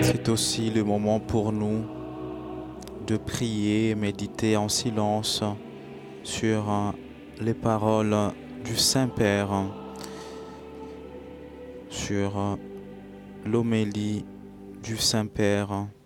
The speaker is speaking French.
C'est aussi le moment pour nous de prier, méditer en silence sur les paroles du Saint-Père, sur l'homélie du Saint-Père.